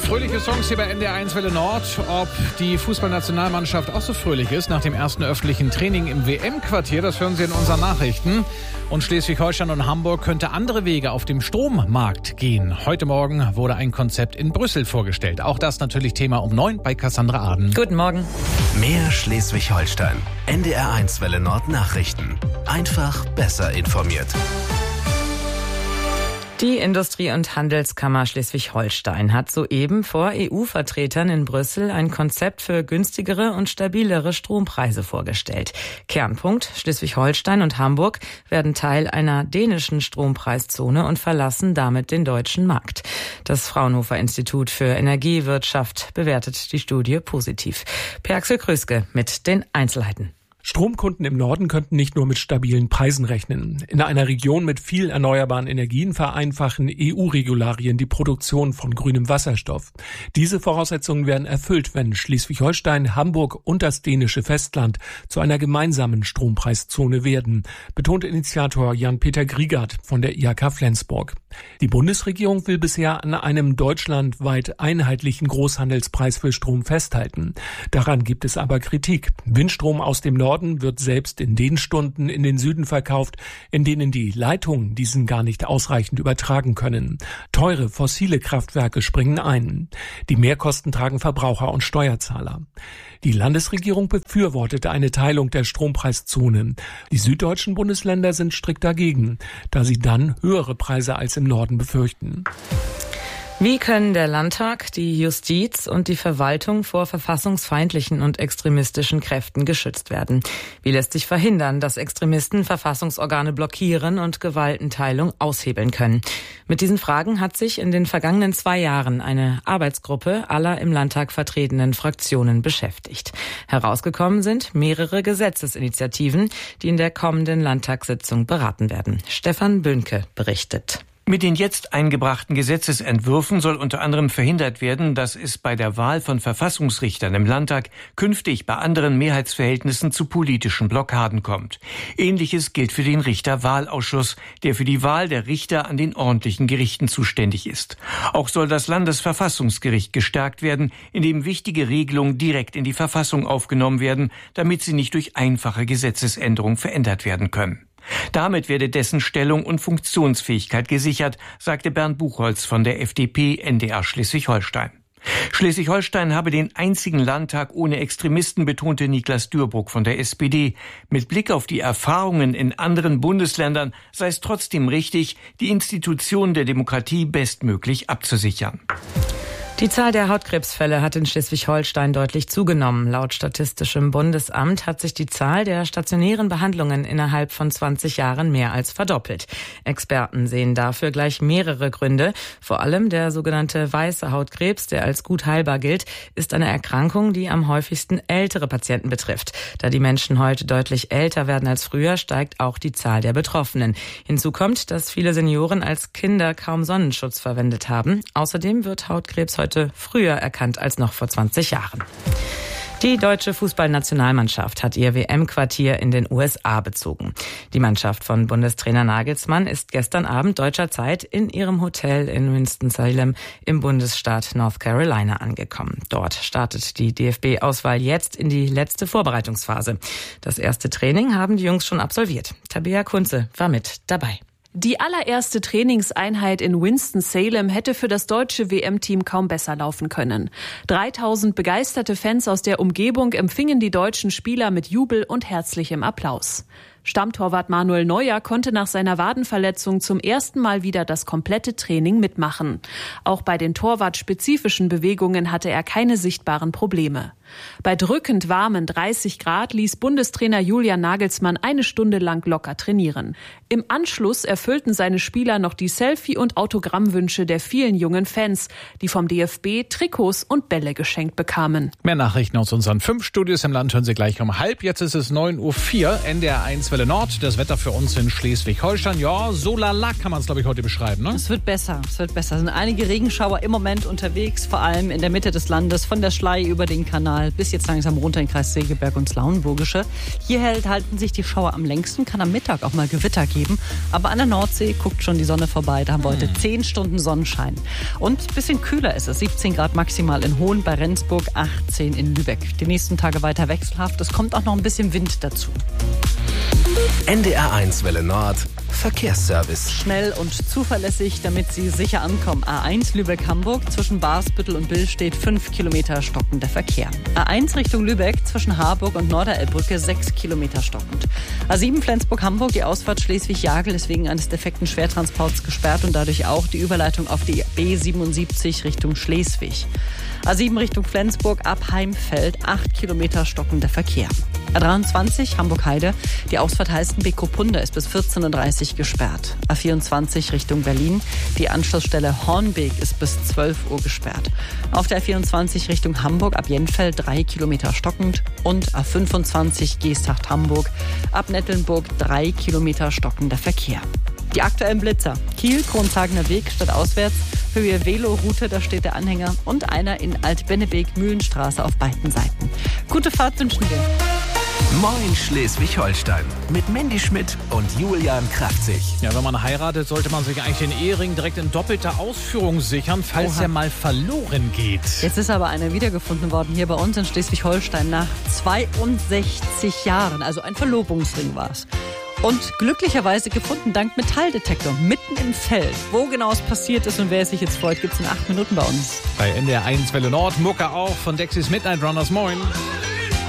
Fröhliche Songs hier bei NDR 1 Welle Nord. Ob die Fußballnationalmannschaft auch so fröhlich ist nach dem ersten öffentlichen Training im WM-Quartier, das hören Sie in unseren Nachrichten. Und Schleswig-Holstein und Hamburg könnte andere Wege auf dem Strommarkt gehen. Heute Morgen wurde ein Konzept in Brüssel vorgestellt. Auch das natürlich Thema um 9 bei Cassandra Aden. Guten Morgen. Mehr Schleswig-Holstein. NDR 1 Welle Nord Nachrichten. Einfach besser informiert. Die Industrie- und Handelskammer Schleswig-Holstein hat soeben vor EU-Vertretern in Brüssel ein Konzept für günstigere und stabilere Strompreise vorgestellt. Kernpunkt: Schleswig-Holstein und Hamburg werden Teil einer dänischen Strompreiszone und verlassen damit den deutschen Markt. Das Fraunhofer Institut für Energiewirtschaft bewertet die Studie positiv. Per-Axel Krüske mit den Einzelheiten. Stromkunden im Norden könnten nicht nur mit stabilen Preisen rechnen. In einer Region mit viel erneuerbaren Energien vereinfachen EU-Regularien die Produktion von grünem Wasserstoff. Diese Voraussetzungen werden erfüllt, wenn Schleswig-Holstein, Hamburg und das dänische Festland zu einer gemeinsamen Strompreiszone werden, betont Initiator Jan-Peter Griegert von der IHK Flensburg. Die Bundesregierung will bisher an einem deutschlandweit einheitlichen Großhandelspreis für Strom festhalten. Daran gibt es aber Kritik. Windstrom aus dem Norden wird selbst in den Stunden in den Süden verkauft, in denen die Leitungen diesen gar nicht ausreichend übertragen können. Teure fossile Kraftwerke springen ein. Die Mehrkosten tragen Verbraucher und Steuerzahler. Die Landesregierung befürwortete eine Teilung der Strompreiszone. Die süddeutschen Bundesländer sind strikt dagegen, da sie dann höhere Preise als im Norden befürchten. Wie können der Landtag, die Justiz und die Verwaltung vor verfassungsfeindlichen und extremistischen Kräften geschützt werden? Wie lässt sich verhindern, dass Extremisten Verfassungsorgane blockieren und Gewaltenteilung aushebeln können? Mit diesen Fragen hat sich in den vergangenen 2 Jahren eine Arbeitsgruppe aller im Landtag vertretenen Fraktionen beschäftigt. Herausgekommen sind mehrere Gesetzesinitiativen, die in der kommenden Landtagssitzung beraten werden. Stefan Böhnke berichtet. Mit den jetzt eingebrachten Gesetzesentwürfen soll unter anderem verhindert werden, dass es bei der Wahl von Verfassungsrichtern im Landtag künftig bei anderen Mehrheitsverhältnissen zu politischen Blockaden kommt. Ähnliches gilt für den Richterwahlausschuss, der für die Wahl der Richter an den ordentlichen Gerichten zuständig ist. Auch soll das Landesverfassungsgericht gestärkt werden, indem wichtige Regelungen direkt in die Verfassung aufgenommen werden, damit sie nicht durch einfache Gesetzesänderungen verändert werden können. Damit werde dessen Stellung und Funktionsfähigkeit gesichert, sagte Bernd Buchholz von der FDP NDR Schleswig-Holstein. Schleswig-Holstein habe den einzigen Landtag ohne Extremisten, betonte Niklas Dürrbruck von der SPD. Mit Blick auf die Erfahrungen in anderen Bundesländern sei es trotzdem richtig, die Institutionen der Demokratie bestmöglich abzusichern. Die Zahl der Hautkrebsfälle hat in Schleswig-Holstein deutlich zugenommen. Laut Statistischem Bundesamt hat sich die Zahl der stationären Behandlungen innerhalb von 20 Jahren mehr als verdoppelt. Experten sehen dafür gleich mehrere Gründe. Vor allem der sogenannte weiße Hautkrebs, der als gut heilbar gilt, ist eine Erkrankung, die am häufigsten ältere Patienten betrifft. Da die Menschen heute deutlich älter werden als früher, steigt auch die Zahl der Betroffenen. Hinzu kommt, dass viele Senioren als Kinder kaum Sonnenschutz verwendet haben. Außerdem wird Hautkrebs heute früher erkannt als noch vor 20 Jahren. Die deutsche Fußballnationalmannschaft hat ihr WM-Quartier in den USA bezogen. Die Mannschaft von Bundestrainer Nagelsmann ist gestern Abend deutscher Zeit in ihrem Hotel in Winston-Salem im Bundesstaat North Carolina angekommen. Dort startet die DFB-Auswahl jetzt in die letzte Vorbereitungsphase. Das erste Training haben die Jungs schon absolviert. Tabea Kunze war mit dabei. Die allererste Trainingseinheit in Winston-Salem hätte für das deutsche WM-Team kaum besser laufen können. 3000 begeisterte Fans aus der Umgebung empfingen die deutschen Spieler mit Jubel und herzlichem Applaus. Stammtorwart Manuel Neuer konnte nach seiner Wadenverletzung zum ersten Mal wieder das komplette Training mitmachen. Auch bei den torwartspezifischen Bewegungen hatte er keine sichtbaren Probleme. Bei drückend warmen 30 Grad ließ Bundestrainer Julian Nagelsmann 1 Stunde lang locker trainieren. Im Anschluss erfüllten seine Spieler noch die Selfie- und Autogrammwünsche der vielen jungen Fans, die vom DFB Trikots und Bälle geschenkt bekamen. Mehr Nachrichten aus unseren 5 Studios im Land hören Sie gleich um halb. Jetzt ist es 9:04 Uhr, NDR 1 Welle Nord. Das Wetter für uns in Schleswig-Holstein. Ja, so lala kann man es, glaube ich, heute beschreiben, ne? Es wird besser. Es sind einige Regenschauer im Moment unterwegs, vor allem in der Mitte des Landes, von der Schlei über den Kanal bis jetzt langsam runter in Kreis Segeberg und Lauenburgische. Hier halten sich die Schauer am längsten, kann am Mittag auch mal Gewitter geben. Aber an der Nordsee guckt schon die Sonne vorbei. Da haben wir heute 10 Stunden Sonnenschein. Und ein bisschen kühler ist es. 17 Grad maximal in Hohn, bei Rendsburg, 18 in Lübeck. Die nächsten Tage weiter wechselhaft. Es kommt auch noch ein bisschen Wind dazu. NDR1 Welle Nord Verkehrsservice. Schnell und zuverlässig, damit Sie sicher ankommen. A1 Lübeck-Hamburg, zwischen Barsbüttel und Bill steht 5 Kilometer stockender Verkehr. A1 Richtung Lübeck, zwischen Harburg und Norderelbbrücke 6 Kilometer stockend. A7 Flensburg-Hamburg, die Ausfahrt Schleswig-Jagel ist wegen eines defekten Schwertransports gesperrt und dadurch auch die Überleitung auf die B77 Richtung Schleswig. A7 Richtung Flensburg ab Heimfeld, 8 Kilometer stockender Verkehr. A23 Hamburg-Heide, die Ausfahrt Heißenbeek-Kopunde ist bis 14.30 Uhr gesperrt. A24 Richtung Berlin, die Anschlussstelle Hornbeek ist bis 12 Uhr gesperrt. Auf der A24 Richtung Hamburg ab Jenfeld 3 Kilometer stockend und A25 Geesthacht-Hamburg ab Nettelnburg 3 Kilometer stockender Verkehr. Die aktuellen Blitzer. Kiel, Kronzhagener Weg, stadtauswärts, Höhe Veloroute, da steht der Anhänger und einer in Alt-Bennebeek, Mühlenstraße auf beiden Seiten. Gute Fahrt wünschen wir. Moin Schleswig-Holstein mit Mandy Schmidt und Julian Kraftzig. Ja, wenn man heiratet, sollte man sich eigentlich den Ehering direkt in doppelter Ausführung sichern, falls er mal verloren geht. Jetzt ist aber einer wiedergefunden worden hier bei uns in Schleswig-Holstein nach 62 Jahren. Also ein Verlobungsring war es. Und glücklicherweise gefunden dank Metalldetektor mitten im Feld. Wo genau es passiert ist und wer es sich jetzt freut, gibt's in 8 Minuten bei uns. Bei NDR1 Welle Nord, Mucke auch von Dexys Midnight Runners. Moin.